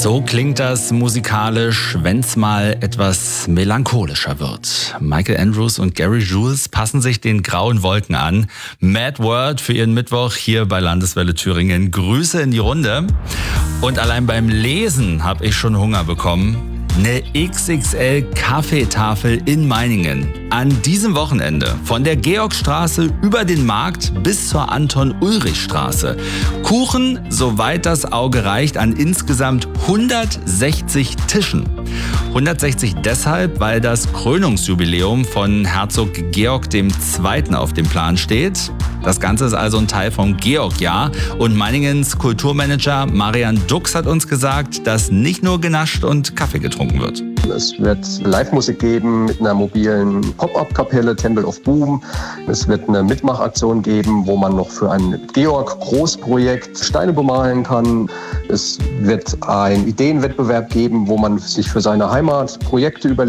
So klingt das musikalisch, wenn's mal etwas melancholischer wird. Michael Andrews und Gary Jules passen sich den grauen Wolken an. Mad World für ihren Mittwoch hier bei Landeswelle Thüringen. Grüße in die Runde. Und allein beim Lesen habe ich schon Hunger bekommen. Eine XXL-Kaffeetafel in Meiningen. An diesem Wochenende von der Georgstraße über den Markt bis zur Anton-Ulrich-Straße. Kuchen, soweit das Auge reicht, an insgesamt 160 Tischen. 160 deshalb, weil das Krönungsjubiläum von Herzog Georg II. Auf dem Plan steht. Das Ganze ist also ein Teil vom Georg-Jahr. Und Meiningens Kulturmanager Marian Dux hat uns gesagt, dass nicht nur genascht und Kaffee getrunken wird. Es wird Live-Musik geben mit einer mobilen Pop-Up-Kapelle, Temple of Boom. Es wird eine Mitmachaktion geben, wo man noch für ein Georg-Großprojekt Steine bemalen kann. Es wird einen Ideenwettbewerb geben, wo man sich für seine Heimat Projekte überlegt.